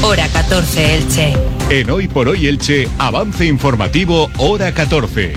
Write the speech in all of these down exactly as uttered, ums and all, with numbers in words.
hora catorce Elche. En Hoy por Hoy Elche, avance informativo, hora catorce.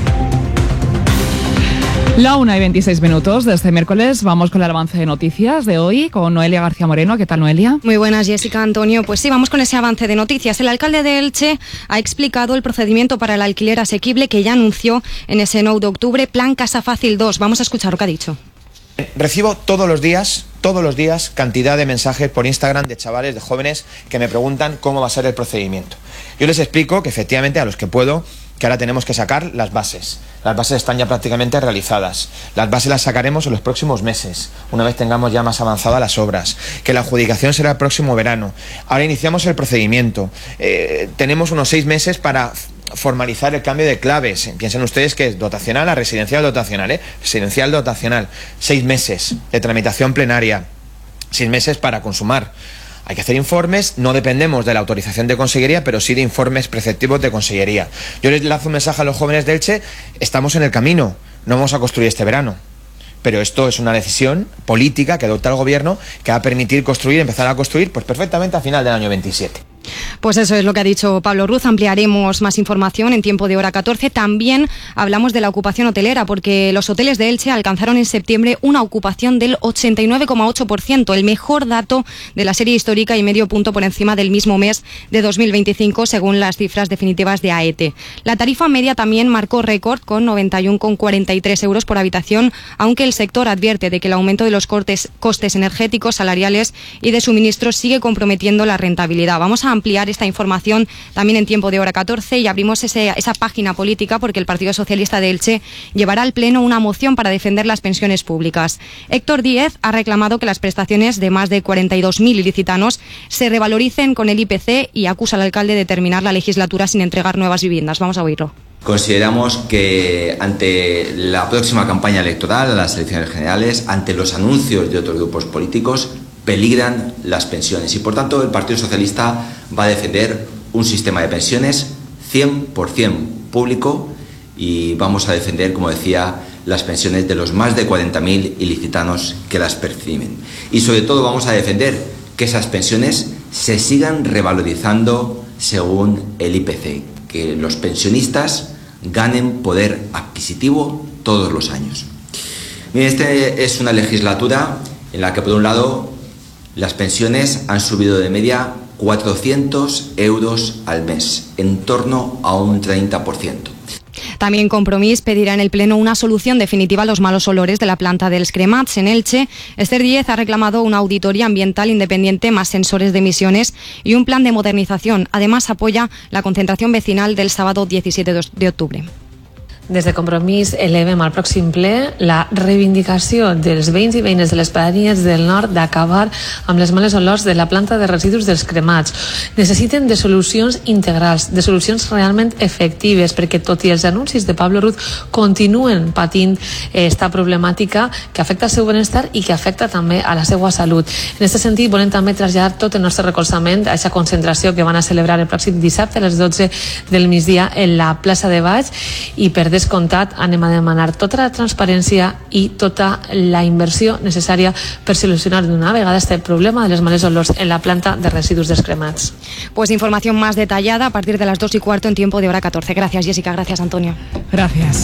La una y veintiséis minutos de este miércoles. Vamos con el avance de noticias de hoy con Noelia García Moreno. ¿Qué tal, Noelia? Muy buenas, Jessica, Antonio. Pues sí, vamos con ese avance de noticias. El alcalde de Elche ha explicado el procedimiento para el alquiler asequible que ya anunció en ese nueve de octubre, Plan Casa Fácil dos. Vamos a escuchar lo que ha dicho. Recibo todos los días, todos los días, cantidad de mensajes por Instagram de chavales, de jóvenes que me preguntan cómo va a ser el procedimiento. Yo les explico que efectivamente a los que puedo, que ahora tenemos que sacar las bases. Las bases están ya prácticamente realizadas. Las bases las sacaremos en los próximos meses, una vez tengamos ya más avanzadas las obras, que la adjudicación será el próximo verano. Ahora iniciamos el procedimiento. Eh, tenemos unos seis meses para formalizar el cambio de claves. Piensen ustedes que es dotacional a residencial dotacional, ¿eh? Residencial dotacional. Seis meses de tramitación plenaria. Seis meses para consumar. Hay que hacer informes, no dependemos de la autorización de consellería, pero sí de informes preceptivos de consellería. Yo les lanzo un mensaje a los jóvenes de Elche, estamos en el camino, no vamos a construir este verano. Pero esto es una decisión política que adopta el gobierno que va a permitir construir, empezar a construir, pues perfectamente a final del año veintisiete. Pues eso es lo que ha dicho Pablo Ruz. Ampliaremos más información en tiempo de hora catorce. También hablamos de la ocupación hotelera, porque los hoteles de Elche alcanzaron en septiembre una ocupación del ochenta y nueve coma ocho por ciento, el mejor dato de la serie histórica y medio punto por encima del mismo mes de dos mil veinticinco, según las cifras definitivas de A E T E. La tarifa media también marcó récord con noventa y uno coma cuarenta y tres euros por habitación, aunque el sector advierte de que el aumento de los cortes, costes energéticos, salariales y de suministros sigue comprometiendo la rentabilidad. Vamos a ampliar esta información también en tiempo de hora catorce y abrimos ese, esa página política porque el Partido Socialista de Elche llevará al Pleno una moción para defender las pensiones públicas. Héctor Díez ha reclamado que las prestaciones de más de cuarenta y dos mil ilicitanos se revaloricen con el I P C y acusa al alcalde de terminar la legislatura sin entregar nuevas viviendas. Vamos a oírlo. Consideramos que ante la próxima campaña electoral, las elecciones generales, ante los anuncios de otros grupos políticos, peligran las pensiones y por tanto el Partido Socialista va a defender un sistema de pensiones cien por ciento público y vamos a defender, como decía, las pensiones de los más de cuarenta mil ilicitanos que las perciben. Y sobre todo vamos a defender que esas pensiones se sigan revalorizando según el I P C, que los pensionistas ganen poder adquisitivo todos los años. Miren, esta es una legislatura en la que por un lado las pensiones han subido de media cuatrocientos euros al mes, en torno a un treinta por ciento. También Compromís pedirá en el Pleno una solución definitiva a los malos olores de la planta dels cremats en Elche. Esther Díez ha reclamado una auditoría ambiental independiente, más sensores de emisiones y un plan de modernización. Además, apoya la concentración vecinal del sábado diecisiete de octubre. Des de Compromís elevem al pròxim ple la reivindicació dels veïns i veïnes de les Pedanies del Nord d'acabar amb les males olors de la planta de residus dels cremats. Necessiten de solucions integrals, de solucions realment efectives, perquè tot i els anuncis de Pablo Ruz continuen patint esta problemàtica que afecta al seu benestar i que afecta també a la seva salut. En aquest sentit, volem també traslladar tot el nostre recolzament a aquesta concentració que van a celebrar el pròxim dissabte a les dotze del migdia en la plaça de Baix i per descomptat anem a demanar tota la transparència i tota la inversió necessària per solucionar d'una vegada este problema de les males olors en la planta de residus descremats. Pues información más detallada a partir de las dos y cuarto en tiempo de hora catorce. Gracias, Jessica. Gracias, Antonio. Gracias.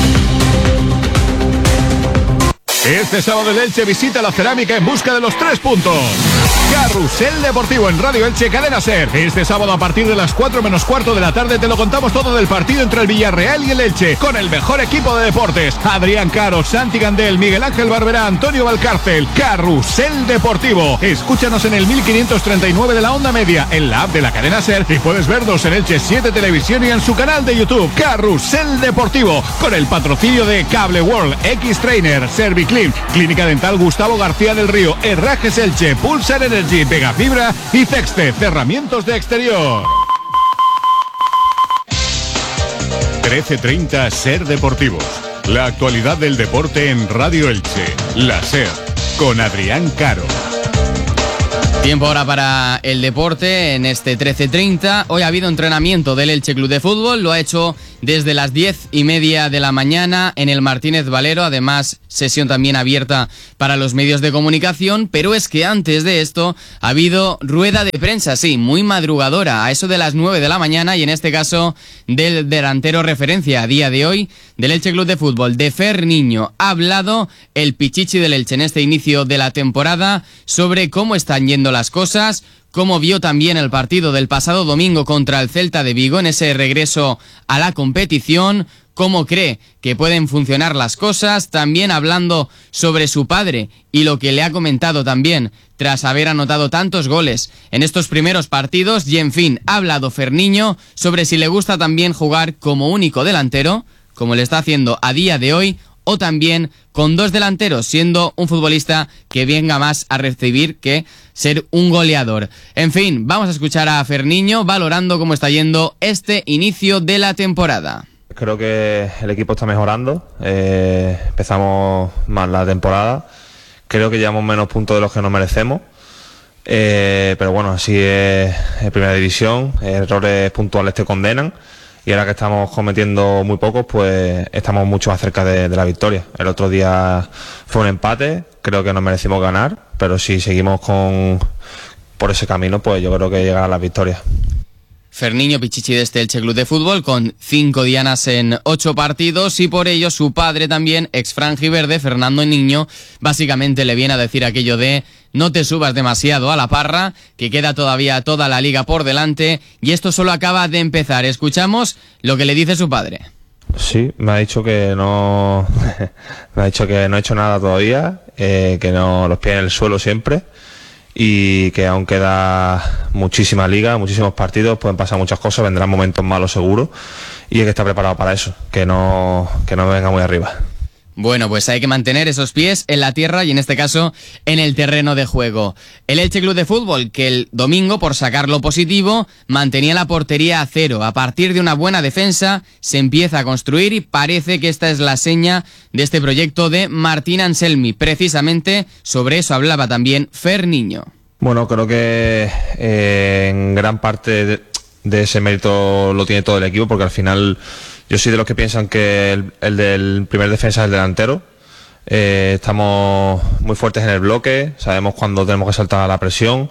Este sábado el Elche visita la Cerámica en busca de los tres puntos. Carrusel Deportivo en Radio Elche, Cadena SER. Este sábado a partir de las cuatro menos cuarto de la tarde te lo contamos todo del partido entre el Villarreal y el Elche, con el mejor equipo de deportes. Adrián Caro, Santi Gandel, Miguel Ángel Barberá, Antonio Valcárcel. Carrusel Deportivo. Escúchanos en el mil quinientos treinta y nueve de la onda media, en la app de la Cadena SER, y puedes vernos en Elche siete Televisión y en su canal de YouTube. Carrusel Deportivo, con el patrocinio de Cable World, X-Trainer, Serviclip, Clínica Dental Gustavo García del Río, Herrajes Elche, Pulsar Energy, Pegafibra y Texte, cerramientos de exterior. trece treinta SER Deportivos. La actualidad del deporte en Radio Elche. La SER, con Adrián Caro. Tiempo ahora para el deporte en este trece treinta. Hoy ha habido entrenamiento del Elche Club de Fútbol. Lo ha hecho desde las diez y media de la mañana en el Martínez Valero. Además, sesión también abierta para los medios de comunicación. Pero es que antes de esto ha habido rueda de prensa, sí, muy madrugadora, a eso de las nueve de la mañana. Y en este caso del delantero referencia a día de hoy del Elche Club de Fútbol, de Fer Niño. Ha hablado el Pichichi del Elche en este inicio de la temporada sobre cómo están yendo las cosas, cómo vio también el partido del pasado domingo contra el Celta de Vigo en ese regreso a la competición, cómo cree que pueden funcionar las cosas, también hablando sobre su padre y lo que le ha comentado también tras haber anotado tantos goles en estos primeros partidos. Y en fin, ha hablado Fer Niño sobre si le gusta también jugar como único delantero, como le está haciendo a día de hoy, o también con dos delanteros, siendo un futbolista que venga más a recibir que ser un goleador. En fin, vamos a escuchar a Fer Niño valorando cómo está yendo este inicio de la temporada. Creo que el equipo está mejorando, eh, empezamos mal la temporada, creo que llevamos menos puntos de los que nos merecemos, eh, pero bueno, así es en primera división, errores puntuales te condenan. Y ahora que estamos cometiendo muy pocos, pues estamos mucho más cerca de, de la victoria. El otro día fue un empate, creo que nos merecimos ganar, pero si seguimos con por ese camino, pues yo creo que llegará a las victorias. Fer Niño, Pichichi de este Elche Club de Fútbol, con cinco dianas en ocho partidos, y por ello su padre también, ex franjiverde, Fernando Niño, básicamente le viene a decir aquello de no te subas demasiado a la parra, que queda todavía toda la liga por delante, y esto solo acaba de empezar. Escuchamos lo que le dice su padre. Sí, me ha dicho que no me ha dicho que no he hecho nada todavía, eh, que no los pies en el suelo siempre, y que aún queda muchísima liga, muchísimos partidos, pueden pasar muchas cosas, vendrán momentos malos seguro, y hay que estar preparado para eso, que no, que no me venga muy arriba. Bueno, pues hay que mantener esos pies en la tierra y en este caso en el terreno de juego. El Elche Club de Fútbol, que el domingo, por sacar lo positivo, mantenía la portería a cero. A partir de una buena defensa se empieza a construir y parece que esta es la seña de este proyecto de Martín Anselmi. Precisamente sobre eso hablaba también Fer Niño. Bueno, creo que eh, en gran parte de, de ese mérito lo tiene todo el equipo, porque al final yo soy de los que piensan que el, el del primer defensa es el delantero. Eh, estamos muy fuertes en el bloque, sabemos cuándo tenemos que saltar a la presión,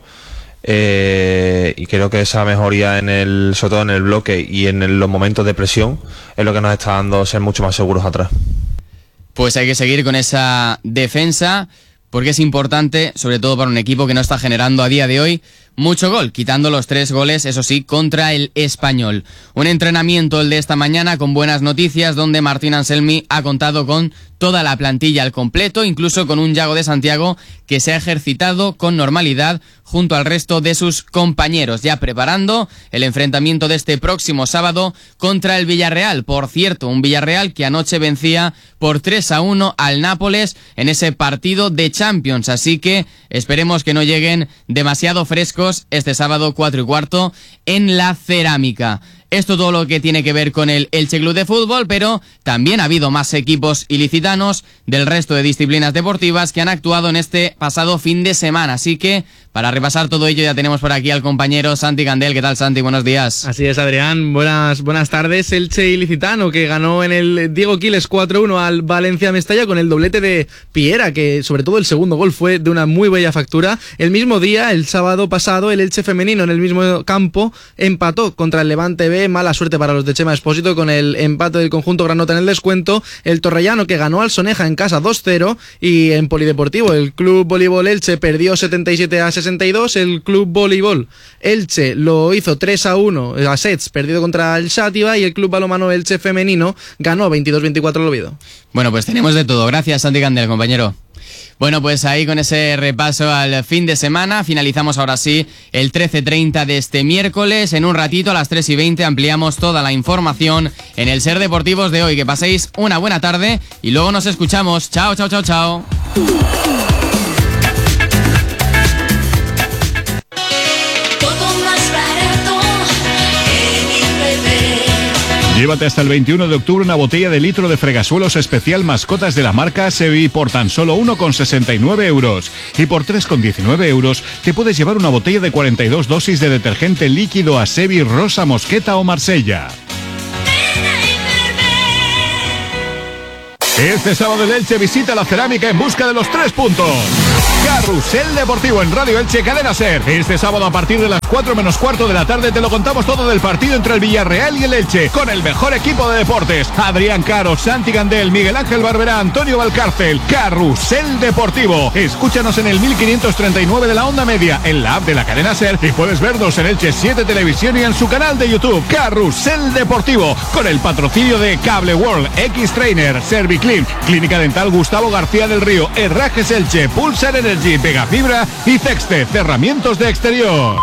eh, y creo que esa mejoría, en el, sobre todo en el bloque y en el, los momentos de presión, es lo que nos está dando ser mucho más seguros atrás. Pues hay que seguir con esa defensa, porque es importante, sobre todo para un equipo que no está generando a día de hoy mucho gol, quitando los tres goles, eso sí, contra el Español. Un entrenamiento el de esta mañana con buenas noticias, donde Martín Anselmi ha contado con toda la plantilla al completo, incluso con un Yago de Santiago que se ha ejercitado con normalidad junto al resto de sus compañeros, ya preparando el enfrentamiento de este próximo sábado contra el Villarreal. Por cierto, un Villarreal que anoche vencía por tres a uno al Nápoles en ese partido de Champions, así que esperemos que no lleguen demasiado frescos este sábado cuatro y cuarto en la Cerámica. Esto todo lo que tiene que ver con el Elche Club de Fútbol, pero también ha habido más equipos ilicitanos del resto de disciplinas deportivas que han actuado en este pasado fin de semana. Así que, para repasar todo ello, ya tenemos por aquí al compañero Santi Candel. ¿Qué tal, Santi? Buenos días. Así es, Adrián. Buenas, buenas tardes. Elche ilicitano, que ganó en el Diego Quiles cuatro uno al Valencia Mestalla con el doblete de Piera, que sobre todo el segundo gol fue de una muy bella factura. El mismo día, el sábado pasado, el Elche femenino en el mismo campo empató contra el Levante B. Mala suerte para los de Chema Espósito con el empate del conjunto granota en el descuento. El Torrellano, que ganó al Soneja en casa dos cero, y en polideportivo el Club Voleibol Elche perdió setenta y siete a sesenta y dos. El Club Voleibol Elche lo hizo tres a uno a sets, perdido contra el Xàtiva, y el Club Balonmano Elche femenino ganó veintidós veinticuatro al Oviedo. Bueno, pues tenemos de todo. Gracias, Santi Candel, compañero. Bueno, pues ahí con ese repaso al fin de semana finalizamos ahora sí el trece treinta de este miércoles. En un ratito a las tres y veinte ampliamos toda la información en el Ser Deportivos de hoy. Que paséis una buena tarde y luego nos escuchamos. Chao, chao, chao, chao. Llévate hasta el veintiuno de octubre una botella de litro de fregasuelos especial mascotas de la marca Sebi por tan solo uno con sesenta y nueve euros. Y por tres con diecinueve euros te puedes llevar una botella de cuarenta y dos dosis de detergente líquido a Sebi Rosa Mosqueta o Marsella. Este sábado el Elche visita la Cerámica en busca de los tres puntos. Carrusel Deportivo en Radio Elche, Cadena SER. Este sábado a partir de las cuatro menos cuarto de la tarde te lo contamos todo del partido entre el Villarreal y el Elche, con el mejor equipo de deportes. Adrián Caro, Santi Gandel, Miguel Ángel Barberá, Antonio Valcárcel. Carrusel Deportivo. Escúchanos en el mil quinientos treinta y nueve de la onda media, en la app de la Cadena SER, y puedes vernos en Elche siete Televisión y en su canal de YouTube. Carrusel Deportivo, con el patrocinio de Cable World, X-Trainer, Serviclin, Clínica Dental Gustavo García del Río, Herrajes Elche, Pulsar Energy, Pegafibra y Texte, cerramientos de exterior.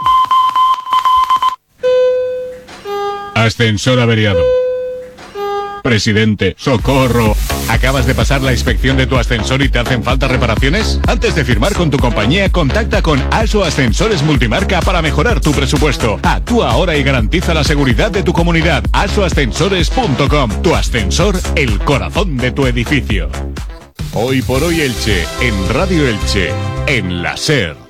Ascensor averiado. Presidente, socorro. ¿Acabas de pasar la inspección de tu ascensor y te hacen falta reparaciones? Antes de firmar con tu compañía, contacta con ASO Ascensores Multimarca para mejorar tu presupuesto. Actúa ahora y garantiza la seguridad de tu comunidad. aso ascensores punto com. Tu ascensor, el corazón de tu edificio. Hoy por hoy Elche, en Radio Elche, en la SER.